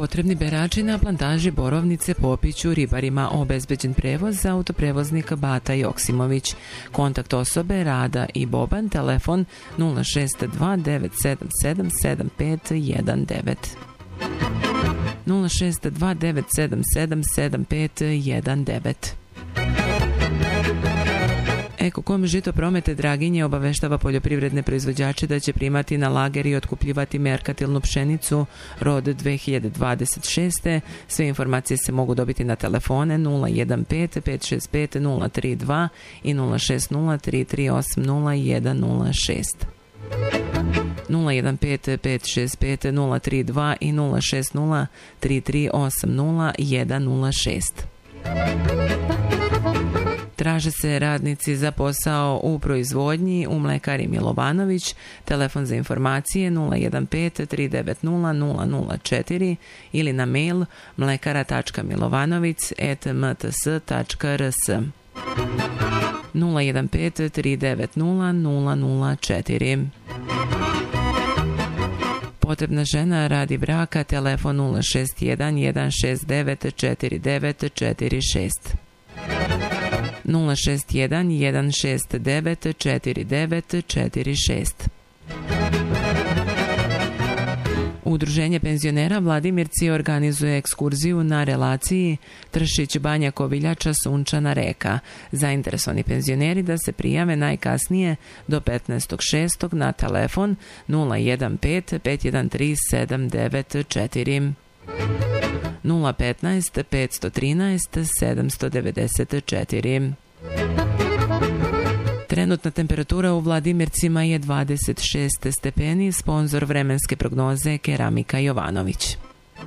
potrebni berači na plantaži borovnice Popiću ribarima, obezbeđen prevoz za autoprevoznik Bata Joksimović. Kontakt osobe Rada i Boban, telefon 062 977 7519. 062 977 7519. Ekokom žito promete Draginje obaveštava poljoprivredne proizvođače da će primati na lager i otkuplivati merkatilnu pšenicu rod 2026. Sve informacije se mogu dobiti na telefone 015 565 032 i 060 3380 106. 015 565 032 i 060 3380 106. Traže se radnici za posao u proizvodnji u mlekari Milovanović. Telefon za informacije 015 390 004 ili na mail mlekara.milovanovic@mts.rs. 015 390 004. Potrebna žena radi braka, telefon 061 169 4946. 061 169 4946. Udruženje penzionera Vladimirci organizuje ekskurziju na relaciji Tršić-Banja Koviljača Sunčana Reka. Zainteresovani penzioneri da se prijave najkasnije do 15.6. na telefon 015 513 794. 015 513 794. Trenutna temperatura u Vladimircima je 26 stepeni, sponzor vremenske prognoze Keramika Jovanović.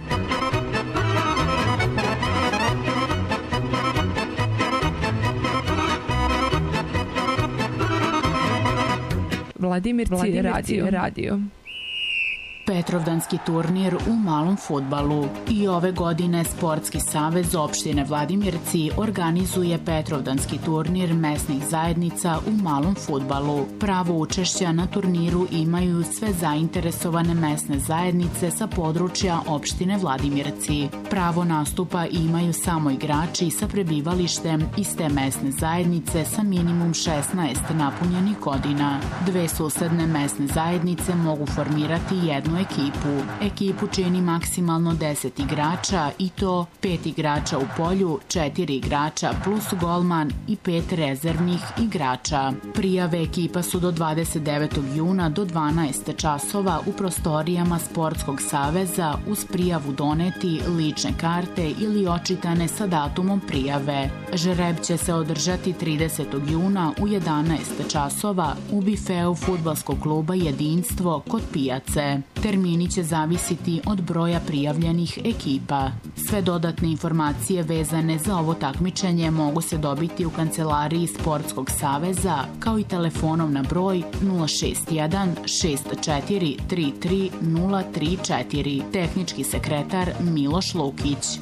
Vladimirci radio. Petrovdanski turnir u malom fudbalu. I ove godine Sportski savez opštine Vladimirci organizuje Petrovdanski turnir mesnih zajednica u malom fudbalu. Pravo učešća na turniru imaju sve zainteresovane mesne zajednice sa područja opštine Vladimirci. Pravo nastupa imaju samo igrači sa prebivalištem iz te mesne zajednice sa minimum 16 napunjenih godina. Dve susedne mesne zajednice mogu formirati jednu ekipu. Ekipu čini maksimalno 10 igrača i to 5 igrača u polju, 4 igrača plus golman i 5 rezervnih igrača. Prijave ekipa su do 29. juna do 12 časova u prostorijama Sportskog saveza uz prijavu doneti lične karte ili očitane sa datumom prijave. Žreb će se održati 30. juna u 11 časova u bifeu fudbalskog kluba Jedinstvo kod pijace. Termini će zavisiti od broja prijavljenih ekipa. Sve dodatne informacije vezane za ovo takmičenje mogu se dobiti u kancelariji Sportskog saveza kao i telefonom na broj 061 64 33 034. Tehnički sekretar Miloš Lukić.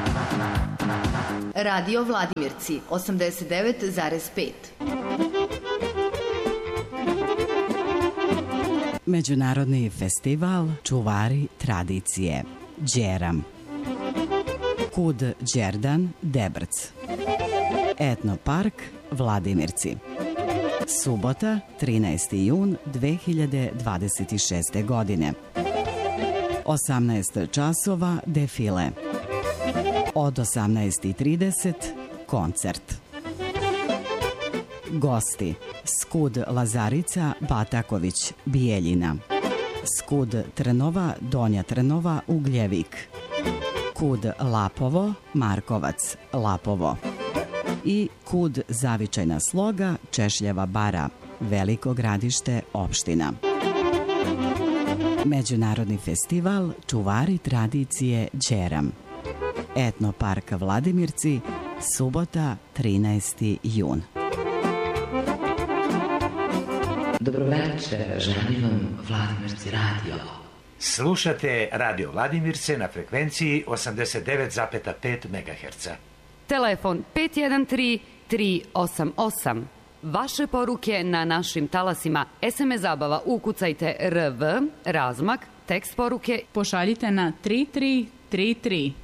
Radio Vladimirci 89,5. Međunarodni festival Čuvari tradicije Đeram. Kud Đerdan Debrc. Etnopark Vladimirci. Subota 13. jun 2026. godine. 18 časova defile. Od 18:30 koncert. Gosti: Skud Lazarica Bataković Bijeljina, Skud Trnova Donja Trnova Ugljevik, Kud Lapovo Markovac Lapovo i Kud Zavičajna sloga Češljeva bara Veliko Gradište opština. Međunarodni festival Čuvari tradicije Đeram. Etnopark Vladimirci, subota 13. jun. Dobroveče, želim vam Vladimirci radio. Slušate Radio Vladimirce na frekvenciji 89,5 MHz. Telefon 513 388. Vaše poruke na našim talasima. SMS zabava ukucajte RV, razmak, tekst poruke. Pošaljite na 33 33